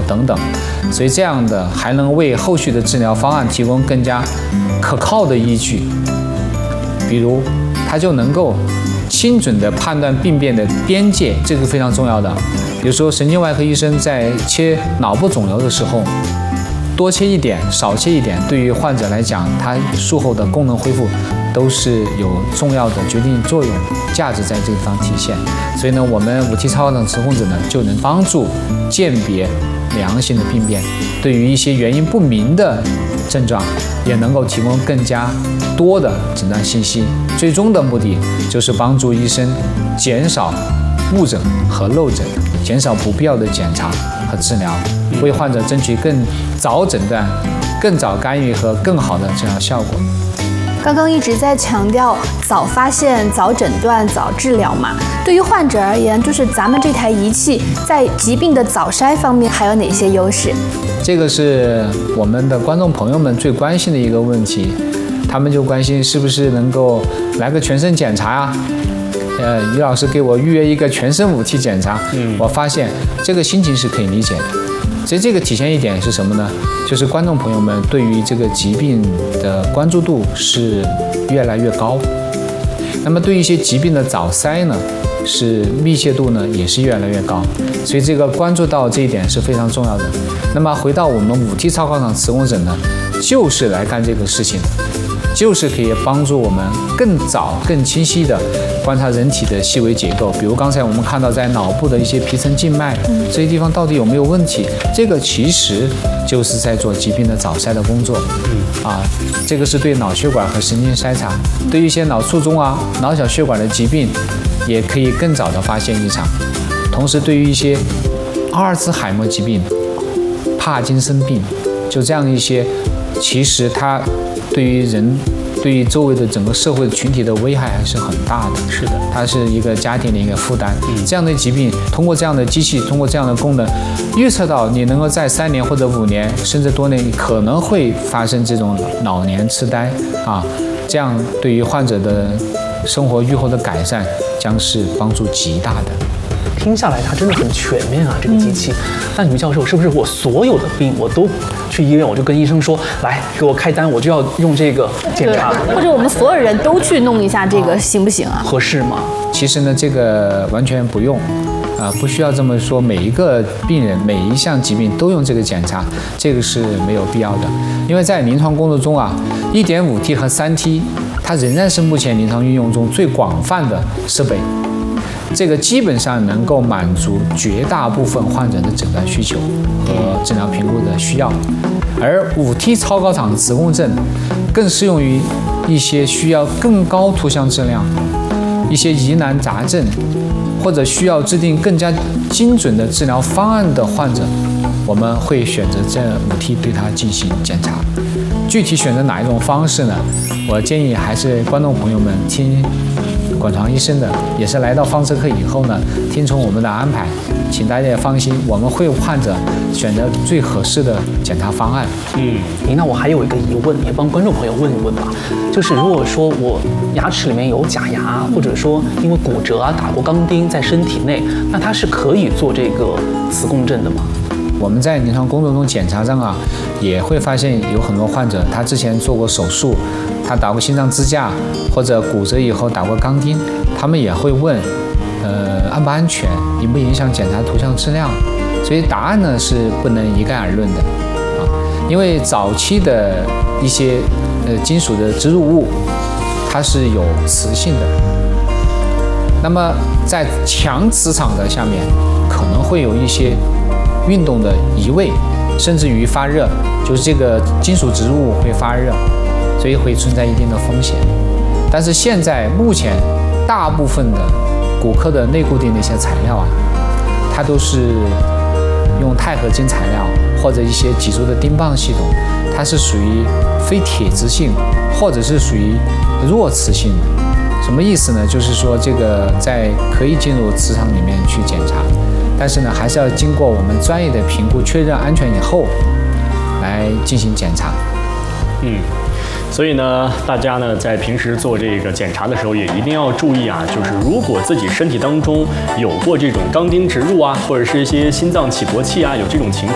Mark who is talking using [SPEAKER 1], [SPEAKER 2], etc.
[SPEAKER 1] 等等，所以这样的还能为后续的治疗方案提供更加可靠的依据。比如，它就能够精准地判断病变的边界，这个非常重要的。比如说，神经外科医生在切脑部肿瘤的时候，多切一点，少切一点，对于患者来讲，他术后的功能恢复都是有重要的决定作用，价值在这个地方体现。所以呢，我们5T 超高档磁控者呢，就能帮助鉴别良性的病变，对于一些原因不明的症状，也能够提供更加多的诊断信息。最终的目的就是帮助医生减少误诊和漏诊，减少不必要的检查和治疗，为患者争取更早诊断、更早干预和更好的治疗效果。
[SPEAKER 2] 刚刚一直在强调早发现、早诊断、早治疗嘛。对于患者而言，就是咱们这台仪器在疾病的早筛方面还有哪些优势？
[SPEAKER 1] 这个是我们的观众朋友们最关心的一个问题，他们就关心是不是能够来个全身检查啊？于老师给我预约一个全身5T检查，我发现这个心情是可以理解的。所以这个体现一点是什么呢？就是观众朋友们对于这个疾病的关注度是越来越高。那么对于一些疾病的早筛呢，是密切度呢也是越来越高。所以这个关注到这一点是非常重要的。那么回到我们5T 超高档磁共振呢，就是来干这个事情的。就是可以帮助我们更早、更清晰地观察人体的细微结构，比如刚才我们看到在脑部的一些皮层静脉，这些地方到底有没有问题？这个其实就是在做疾病的早筛的工作。这个是对脑血管和神经筛查，对于一些脑卒中啊、脑小血管的疾病，也可以更早地发现异常。同时，对于一些阿尔兹海默疾病、帕金森病，就这样一些，其实它对于人、对于周围的整个社会群体的危害还是很大的。
[SPEAKER 3] 是的，
[SPEAKER 1] 它是一个家庭的一个负担。这样的疾病，通过这样的机器，通过这样的功能，预测到你能够在3年或者5年，甚至多年，可能会发生这种老年痴呆啊。这样对于患者的生活预后的改善，将是帮助极大的。
[SPEAKER 3] 听下来它真的很全面啊，这个机器。那于教授，是不是我所有的病我都去医院，我就跟医生说，来给我开单，我就要用这个检查？
[SPEAKER 2] 或者我们所有人都去弄一下这个，行不行啊？
[SPEAKER 3] 合适吗？
[SPEAKER 1] 其实呢，这个完全不用。不需要这么说，每一个病人每一项疾病都用这个检查，这个是没有必要的。因为在临床工作中啊，1.5T 和3T，它仍然是目前临床运用中最广泛的设备。这个基本上能够满足绝大部分患者的诊断需求和治疗评估的需要，而5T 超高场磁共振更适用于一些需要更高图像质量、一些疑难杂症，或者需要制定更加精准的治疗方案的患者，我们会选择这5T对它进行检查。具体选择哪一种方式呢？我建议还是观众朋友们听管床医生的，也是来到放射科以后呢，听从我们的安排，请大家也放心，我们会为患者选择最合适的检查方案。
[SPEAKER 3] 那我还有一个疑问，也帮观众朋友问一问吧，就是如果说我牙齿里面有假牙，或者说因为骨折啊打过钢钉在身体内，那它是可以做这个磁共振的吗？
[SPEAKER 1] 我们在临床工作中检查上啊，也会发现有很多患者，他之前做过手术，他打过心脏支架，或者骨折以后打过钢钉，他们也会问，安不安全，影不影响检查图像质量？所以答案呢是不能一概而论的啊，因为早期的一些金属的植入物，它是有磁性的，那么在强磁场的下面可能会有一些运动的移位，甚至于发热，就是这个金属植入物会发热，所以会存在一定的风险。但是现在目前大部分的骨科的内固定的一些材料啊，它都是用钛合金材料或者一些脊柱的钉棒系统，它是属于非铁质性或者是属于弱磁性的。什么意思呢？就是说这个在可以进入磁场里面去检查，但是呢还是要经过我们专业的评估确认安全以后来进行检查。
[SPEAKER 4] 所以呢，大家呢在平时做这个检查的时候也一定要注意啊，就是如果自己身体当中有过这种钢钉植入啊，或者是一些心脏起搏器啊，有这种情况。